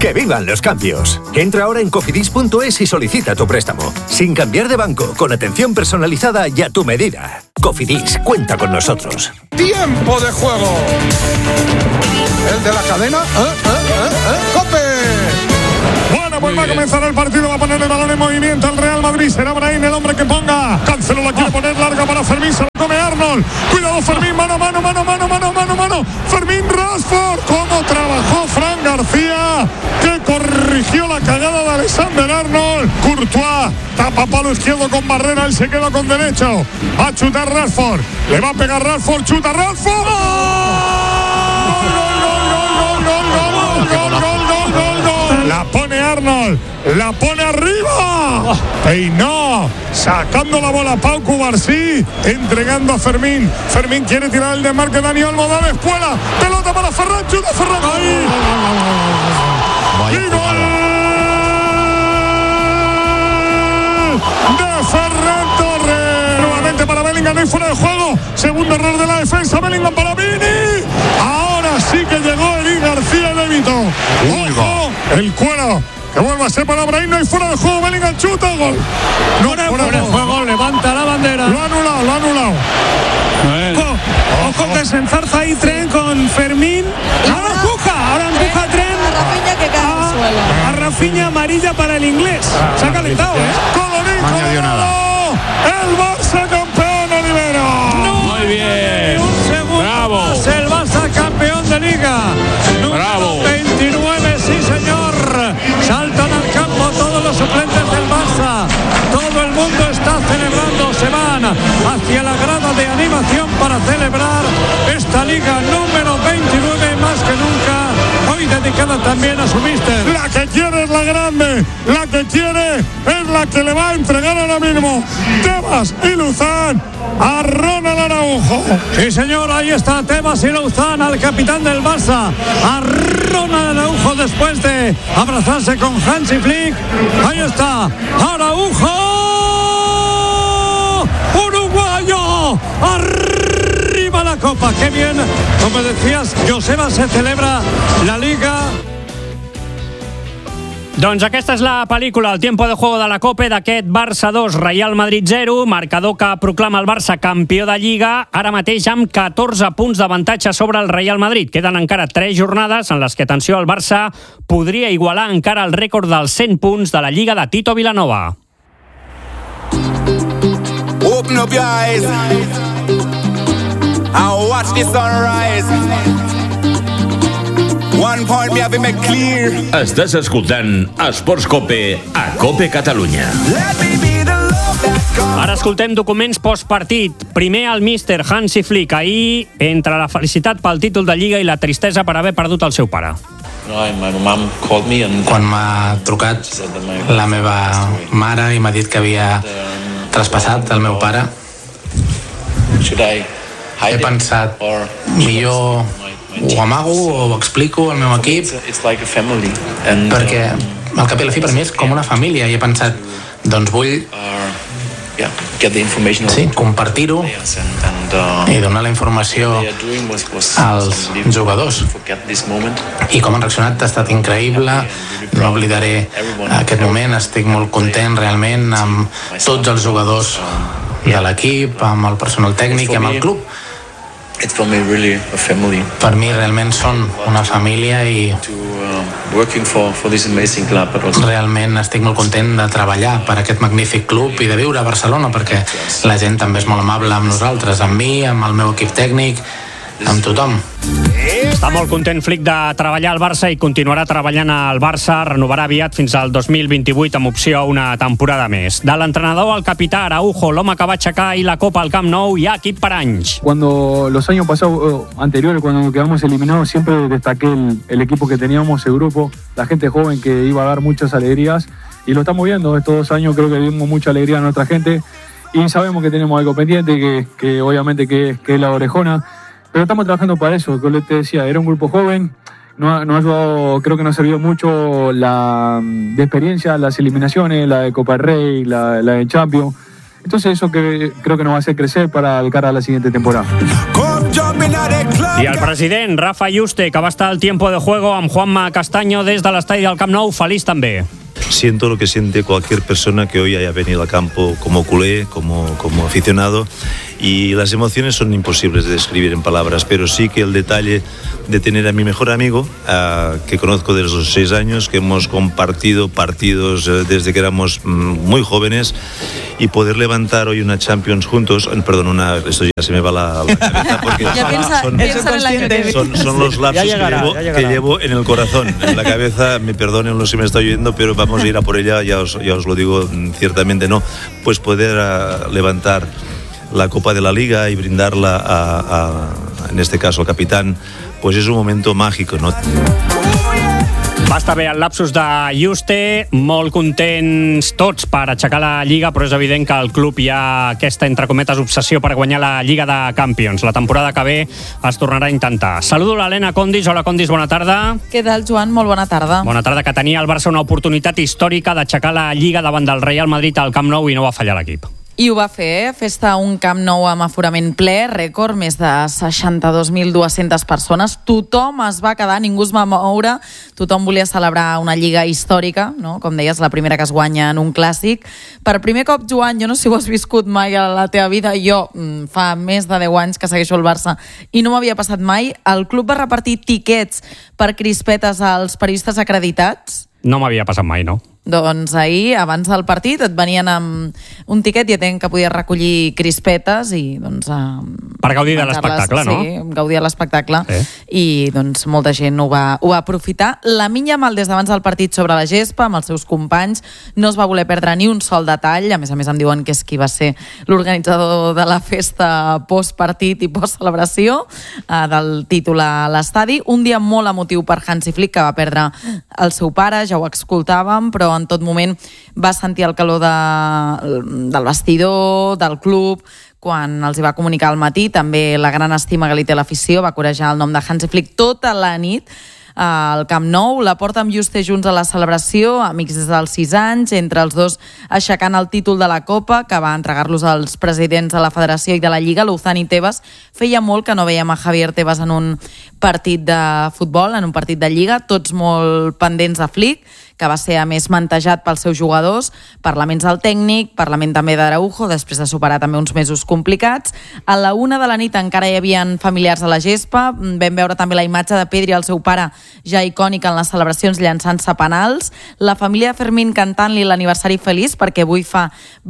¡Que vivan los cambios! Entra ahora en cofidis.es y solicita tu préstamo. Sin cambiar de banco, con atención personalizada y a tu medida. Cofidis, cuenta con nosotros. ¡Tiempo de juego! ¿El de la cadena? ¡COPE! Bueno, pues va a comenzar el partido, va a poner el balón en movimiento el Real Madrid, será Brahim el hombre que ponga. Cancelo la quiere poner larga para Fermín, se la come Arnold. Cuidado Fermín, mano. Fermín Rashford, cómo trabajó Fran García, que corrigió la cagada de Alexander Arnold. Courtois tapa palo izquierdo con barrera, él se queda con derecho. Va a chutar Rashford, le va a pegar Rashford, chuta Rashford. ¡Gol! La pone Arnold, la pone arriba. Peinó, sacando la bola Pau Cubarsí, entregando a Fermín. Fermín quiere tirar el desmarque, Dani Olmo da la espuela, pelota para Ferran, chuta Ferran. ¡Ahí! ¡Y gol! De Ferran Torres. Nuevamente para Bellingham, no hay fuera de juego. Segundo error de la defensa, Bellingham para Vini. Ahora sí que llegó Eric García de Vito. ¡Ojo! El cuero. Que vuelva a ser para Brahim, no hay fuera de juego, Bellingham chuta, gol. No, fuera de juego, levanta la bandera. Lo ha anulado. Ojo que se enzarza ahí Tren con Fermín. Ahora empuja Tren. A Rafinha que cae al suelo. A Rafinha, amarilla para el inglés. Se ha calentado, No añadió nada. El Barça campeón, Olivero. Muy bien. Un segundo. Bravo. Más, el Barça campeón de Liga. Bravo. 29, sí señor. Saltan al campo todos los suplentes del Barça. Todo el mundo está celebrando. Se van hacia la grada de animación para celebrar esta Liga número 29, más que nunca. Hoy dedicada también a su míster. La que quiere es la grande. La que quiere es la que le va a entregar ahora mismo Tebas y Luzán a Ronald Araujo. Sí señor, ahí está Tebas y Luzán al capitán del Barça, a Ronald Araujo, después de abrazarse con Hansi Flick. Ahí está Araujo, uruguayo, arriba la copa. Qué bien, como decías, Joseba, se celebra la Liga. Doncs aquesta és la pel·lícula, el tiempo de juego de la Copa d'aquest Barça 2, Real Madrid 0, marcador que proclama el Barça campió de Lliga, ara mateix amb 14 punts d'avantatge sobre el Real Madrid. Queden encara 3 jornades en les que, atenció, el Barça podria igualar encara el rècord dels 100 punts de la Lliga de Tito Vilanova. Open up your eyes and watch the sunrise. One point me have to make clear. Estàs escoltant Esports Cope a Cope Catalunya. Ara escoltem documents postpartit. Primer el míster Hansi Flick. Ahir, entre la felicitat pel títol de Lliga i la tristesa per haver perdut el seu pare. Quan m'ha trucat la meva mare i m'ha dit que havia traspassat el meu pare, he pensat, millor ho amago o ho explico al meu equip, perquè al cap i a la fi per mi és com una família, i he pensat, doncs vull compartir-ho i donar la informació als jugadors. I com han reaccionat ha estat increïble, no oblidaré aquest moment, estic molt content realment amb tots els jugadors de l'equip, amb el personal tècnic i amb el club. Per mi realment són una família i realment estic molt content de treballar per aquest magnífic club i de viure a Barcelona, perquè la gent també és molt amable amb nosaltres, amb mi, amb el meu equip tècnic, amb tothom. Està molt content Flick de treballar al Barça i continuarà treballant al Barça. Renovarà aviat fins al 2028 amb opció a una temporada més. De l'entrenador al capità Araujo, l'home que va aixecar ahir la Copa al Camp Nou, hi ha equip per anys. Cuando los años pasados, anteriores, cuando quedamos eliminados, siempre destaqué el equipo que teníamos, el grupo, la gente joven que iba a dar muchas alegrías, y lo estamos viendo. Estos 2 años creo que dimos mucha alegría a nuestra gente y sabemos que tenemos algo pendiente, que obviamente que es la orejona. Pero estamos trabajando para eso, como te decía, era un grupo joven, creo que nos sirvió mucho de experiencia, las eliminaciones, la de Copa del Rey, la de Champions. Entonces eso que creo que nos va a hacer crecer para de cara a la siguiente temporada. I el president, Rafa Yuste, que va estar al tiempo de juego amb Juanma Castaño des de l'estadi del Camp Nou, feliç també. Siento lo que siente cualquier persona que hoy haya venido al campo como culé, como aficionado, y las emociones son imposibles de describir en palabras, pero sí que el detalle de tener a mi mejor amigo, que conozco desde los 6 años, que hemos compartido partidos desde que éramos muy jóvenes, y poder levantar hoy una Champions juntos, esto ya se me va la cabeza, porque son los lapsos que llevo en el corazón, en la cabeza, me perdonen los que me estoy oyendo, pero vamos a ir a por ella, ya os lo digo, ciertamente no, pues poder levantar la Copa de la Liga y brindarla en este caso al capitán, pues es un momento mágico, ¿no? Va estar bé el lapsus de Yuste, molt contents tots per aixecar la Lliga, però és evident que al club hi ha aquesta, entre cometes, obsessió per guanyar la Lliga de Campions. La temporada que ve es tornarà a intentar. Saludo l'Helena Condis. Hola, Condis, bona tarda. Què tal, Joan? Molt bona tarda. Bona tarda, que tenia el Barça una oportunitat històrica d'aixecar la Lliga davant del Real Madrid al Camp Nou i no va fallar l'equip. I ho va fer, festa un Camp Nou amb aforament ple, rècord, més de 62.200 persones. Tothom es va quedar, ningú es va moure, tothom volia celebrar una lliga històrica, no? Com deies, la primera que es guanya en un clàssic. Per primer cop, Joan, jo no sé si ho has viscut mai a la teva vida, jo fa més de 10 anys que segueixo el Barça i no m'havia passat mai, el club va repartir tiquets per crispetes als periodistes acreditats. No m'havia passat mai, no? Doncs ahir, abans del partit, et venien amb un tiquet i que podies recollir crispetes i doncs... Per gaudir de l'espectacle, no? Sí, gaudir de l'espectacle. I doncs molta gent ho va aprofitar. Lamine Yamal, des d'abans del partit sobre la gespa, amb els seus companys, no es va voler perdre ni un sol detall. A més em diuen que és qui va ser l'organitzador de la festa postpartit i postcelebració del títol a l'estadi. Un dia molt emotiu per Hansi Flick, que va perdre el seu pare, ja ho escoltàvem, però en tot moment va sentir el calor del vestidor, del club, quan els hi va comunicar al matí, també la gran estima que li té l'afició, va corejar el nom de Hansi Flick tota la nit al Camp Nou. La porta amb Yuste junts a la celebració, amics des dels 6 anys, entre els dos aixecant el títol de la Copa, que va entregar-los als presidents de la Federació i de la Lliga, Luzán i Tebas. Feia molt que no veiem a Javier Tebas en un partit de futbol, en un partit de Lliga, tots molt pendents de Flick, que va ser a més mantejat pels seus jugadors, parlaments del tècnic, parlament també d'Araujo, després de superar també uns mesos complicats. A la 1 de la nit encara hi havia familiars a la gespa, vam veure també la imatge de Pedri, el seu pare, ja icònica en les celebracions llançant-se penals, la família de Fermín cantant-li l'aniversari feliç, perquè avui fa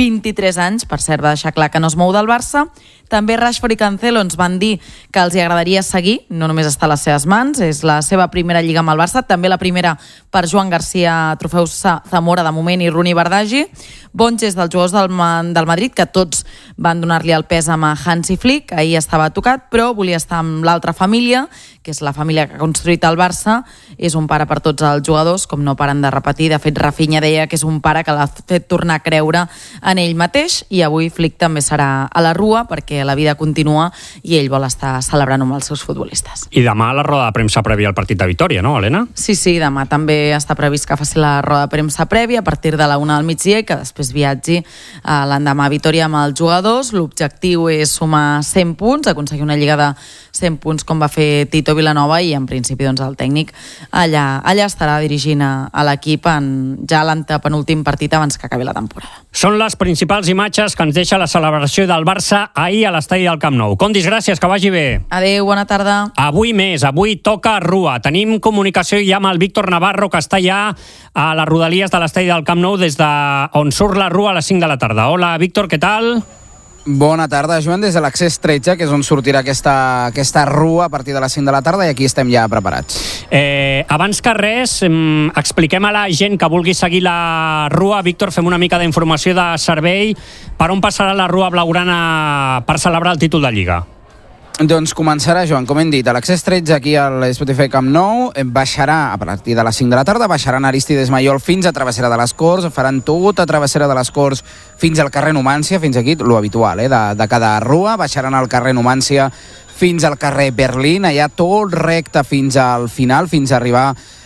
23 anys, per cert, va deixar clar que no es mou del Barça. També Rashford i Cancelo ens van dir que els hi agradaria seguir, no només està a les seves mans, és la seva primera lliga amb el Barça, també la primera per Joan Garcia, Trofeus Zamora de moment i Rooney Bardghji. Bons gestos dels jugadors del Madrid, que tots van donar-li el pes a Hansi Flick, ahir estava tocat, però volia estar amb l'altra família, que és la família que ha construït el Barça, és un pare per tots els jugadors, com no paren de repetir. De fet, Rafinha deia que és un pare que l'ha fet tornar a creure en ell mateix, i avui Flick també serà a la Rua, perquè la vida continua i ell vol estar celebrant amb els seus futbolistes. I demà la roda de premsa prèvia al partit de Vitòria, no, Helena? Sí, demà també està previst que faci la roda de premsa prèvia a partir de la 1 del migdia i que després viatgi l'endemà a Vitòria amb els jugadors. L'objectiu és sumar 100 punts, aconseguir una lliga de 100 punts com va fer Tito Vilanova, i en principi doncs, el tècnic allà estarà dirigint a l'equip en ja l'antepenúltim partit abans que acabi la temporada. Són les principals imatges que ens deixa la celebració del Barça ahir a l'estadi del Camp Nou. Condis, gràcies, que vagi bé. Adéu, bona tarda. Avui toca Rua. Tenim comunicació ja amb el Víctor Navarro, que està ja a les rodalies de l'estadi del Camp Nou, des d'on surt la Rua a les 5 de la tarda. Hola, Víctor, què tal? Bona tarda, Joan, des de l'accés 13, que és on sortirà aquesta Rua a partir de les 5 de la tarda, i aquí estem ja preparats. Abans que res, expliquem a la gent que vulgui seguir la Rua. Víctor, fem una mica d'informació de servei. Per on passarà la Rua blaugrana per celebrar el títol de Lliga? Doncs començarà, Joan, com hem dit, a l'accés 13 aquí a l'Spotify Camp Nou, baixarà a partir de les 5 de la tarda, baixaran a Aristides Maiol fins a Travessera de les Corts, faran tota Travessera de les Corts fins al carrer Numància, fins aquí, lo habitual, de cada Rua, baixaran al carrer Numància fins al carrer Berlín, allà tot recte fins al final, fins a arribar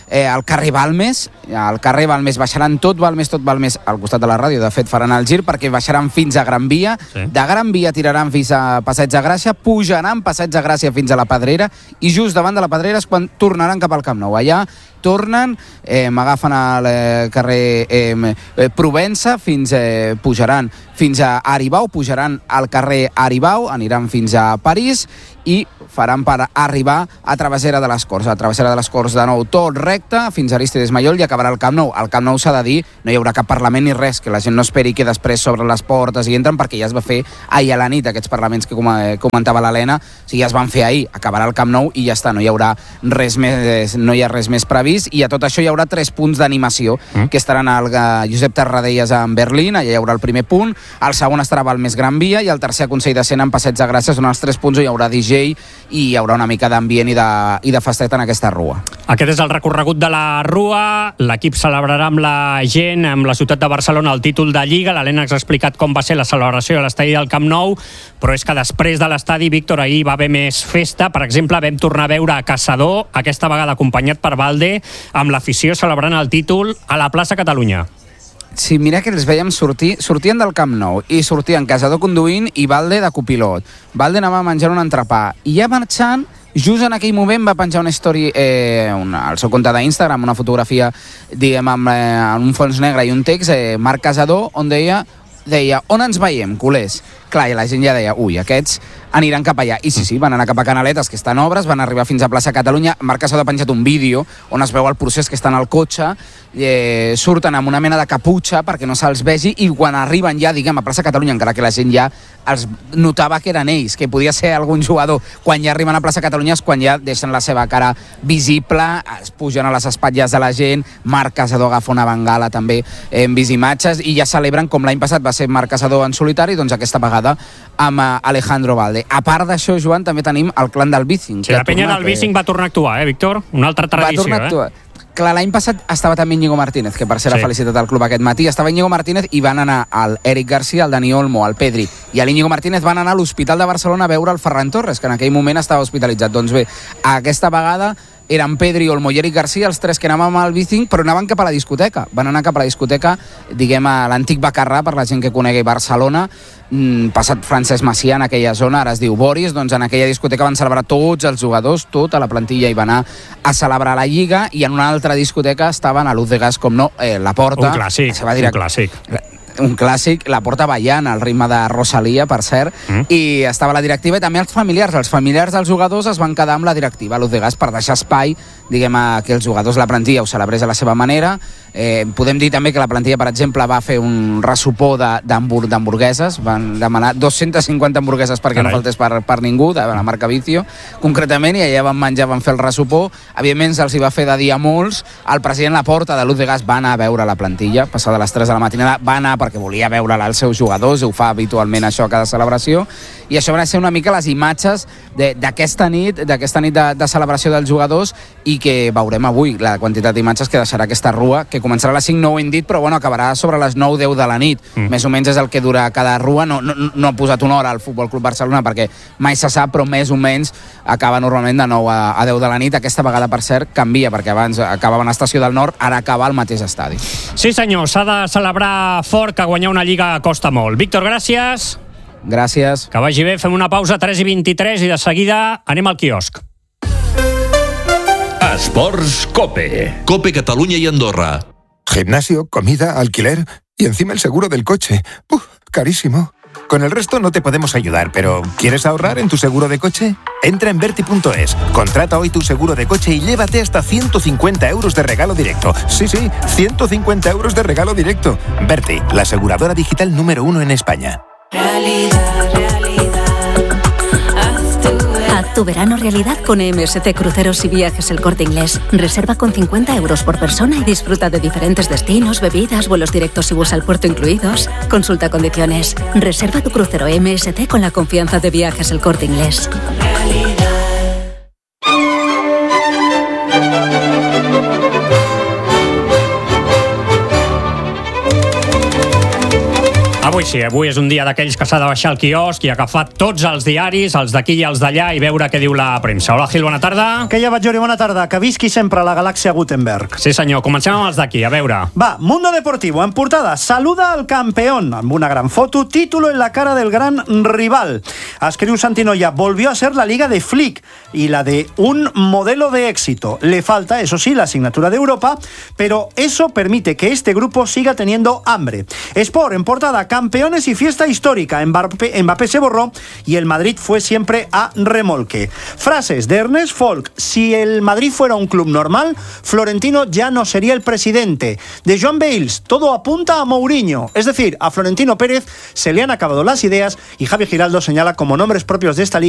al carrer Balmes. Al carrer Balmes baixaran tot Balmes al costat de la ràdio. De fet, faran el gir perquè baixaran fins a Gran Via. Sí. De Gran Via tiraran fins a Passeig de Gràcia, pujaran Passeig de Gràcia fins a la Pedrera i just davant de la Pedrera és quan tornaran cap al Camp Nou. Allà tornen, agafen al carrer Provença, pujaran fins a Aribau, pujaran al carrer Aribau, aniran fins a París i faran per arribar a Travessera de les Corts. A Travessera de les Corts, de nou, tot recte, fins a Arístides Maiol i acabarà al Camp Nou. Al Camp Nou s'ha de dir, no hi haurà cap Parlament ni res, que la gent no esperi que després s'obren les portes i entren, perquè ja es va fer ahir a la nit, aquests parlaments que comentava l'Helena, o sigui, ja es van fer ahir, acabarà al Camp Nou i ja està, no hi haurà res més, no hi ha res més previst, i a tot això hi haurà 3 punts d'animació, que estaran al Josep Tarradellas en Berlín, allà hi haurà el primer punt, el segon estarà al Més Gran Via i el tercer a Consell de Cent en Passeig de Gràcia, són els 3 punts on hi haurà DJ i hi haurà una mica d'ambient i de festeta en aquesta rua. Aquest és el recorregut de la rua. L'equip celebrarà amb la gent, amb la ciutat de Barcelona, el títol de Lliga. L'Helena ens ha explicat com va ser la celebració a l'estadi del Camp Nou, però és que després de l'estadi, Víctor, ahir va haver més festa. Per exemple, vam tornar a veure a Caçador, aquesta vegada acompanyat per Valde, amb l'afició celebrant el títol a la plaça Catalunya. Sí, mira que els veiem sortien del Camp Nou i sortien Caçador conduint i Valde de copilot. Valde anava a menjar un entrepà i ja marxant, just en aquell moment va penjar una story al seu compte d'Instagram, una fotografia, diguem, amb un fons negre i un text, Marc Caçador, on deia on ens veiem, culers? Clar, i la gent ja deia, ui, aquests aniran cap allà. I sí, van anar cap a Canaletes, que estan obres, van arribar fins a plaça Catalunya. Marc Caçador ha penjat un vídeo on es veu el procés, que estan al cotxe, surten amb una mena de caputxa perquè no se'ls vegi, i quan arriben ja, diguem, a plaça Catalunya, encara que la gent ja els notava que eren ells, que podia ser algun jugador, quan ja arriben a plaça Catalunya és quan ja deixen la seva cara visible, es pugen a les espatlles de la gent. Marc Caçador agafa una bengala, també hem vist imatges, i ja celebren com l'any passat va ser Marc Caçador en solitari, doncs aquesta vegada amb Alejandro Valde. A part d'això, Joan, també tenim el clan del Bicing. Sí, la penya del Bicing va tornar a actuar, Víctor? Una altra tradició, va tornar a actuar. Clar, l'any passat estava també Íñigo Martínez, que per ser la felicitat del club aquest matí. Estava Íñigo Martínez i van anar al Eric García, al Dani Olmo, al Pedri i a l'Íñigo Martínez van anar a l'Hospital de Barcelona a veure el Ferran Torres, que en aquell moment estava hospitalitzat. Doncs bé, aquesta vegada eren Pedri, Olmo i Eric García els 3 que anàvem al Bicing, però anaven cap a la discoteca. Van anar cap a la discoteca, diguem, a l'antic Bacarrà, per la gent que conegui Barcelona, passat Francesc Macià, en aquella zona, ara es diu Boris. Doncs en aquella discoteca van celebrar tots els jugadors, tota la plantilla hi va anar a celebrar la Lliga, i en una altra discoteca estaven a Luz de Gas, com no, la Porta. Un clàssic. Un clàssic, la Porta ballant al ritme de Rosalia, per cert, i estava la directiva i també els familiars dels jugadors es van quedar amb la directiva a Luz de Gas per deixar espai, diguem, que els jugadors, la plantilla ho celebrés a la seva manera. Podem dir també que la plantilla, per exemple, va fer un ressupó d'hamburgueses, van demanar 250 hamburgueses perquè no faltés per ningú, de la marca Vicio, concretament, i allà van menjar, van fer el ressupó. Evidentment se'ls hi va fer de dia molts. El president Laporta de Luz de Gas va anar a veure la plantilla, passada les 3 de la matinada, va anar perquè volia veure els seus jugadors, ho fa habitualment això a cada celebració, i això van ser una mica les imatges d'aquesta nit de celebració dels jugadors, i que veurem avui la quantitat d'imatges que deixarà aquesta rua, que començarà a les 5, no ho hem dit, però bueno, acabarà sobre les 9-10 de la nit. Més o menys és el que dura cada rua. No ha posat una hora al Futbol Club Barcelona perquè mai se sap, però més o menys acaba normalment de 9 a 10 de la nit. Aquesta vegada, per cert, canvia, perquè abans acabava a l'Estació del Nord, ara acaba al mateix estadi. Sí, senyor, s'ha de celebrar fort, que guanyar una Lliga costa molt. Víctor, gràcies. Gràcies. Que vagi bé, fem una pausa, 3:23, i de seguida anem al quiosc. Esports Cope. Cope Catalunya y Andorra. Gimnasio, comida, alquiler y encima el seguro del coche. Carísimo. Con el resto no te podemos ayudar, pero ¿quieres ahorrar en tu seguro de coche? Entra en Verti.es, contrata hoy tu seguro de coche y llévate hasta 150 euros de regalo directo. Sí, 150 euros de regalo directo. Verti, la aseguradora digital número 1 en España. Haz tu verano realidad con MSC Cruceros y Viajes El Corte Inglés. Reserva con 50 euros por persona y disfruta de diferentes destinos, bebidas, vuelos directos y bus al puerto incluidos. Consulta condiciones. Reserva tu crucero MSC con la confianza de Viajes El Corte Inglés. Avui Avui sí, avui és un dia d'aquells que s'ha de baixar al quiosc i agafar tots els diaris, els d'aquí i els d'allà, i veure què diu la premsa. Hola, Gil, bona tarda. Que ja vaig, Jori, bona tarda. Que visqui sempre la galàxia Gutenberg. Sí, senyor. Comencem amb els d'aquí, a veure. Va, Mundo Deportivo, en portada, saluda al campeón, amb una gran foto, título en la cara del gran rival. Escriu Santinoya, volvió a ser la liga de Flick y la de un modelo de éxito. Le falta, eso sí, la asignatura de Europa, pero eso permite que este grupo siga teniendo hambre. Sport, en portada, campeones y fiesta histórica. Mbappé se borró y el Madrid fue siempre a remolque. Frases de Ernest Folk. Si el Madrid fuera un club normal, Florentino ya no sería el presidente. De Joan Bales, todo apunta a Mourinho. Es decir, a Florentino Pérez se le han acabado las ideas y Javi Giraldo señala como nombres propios de esta liga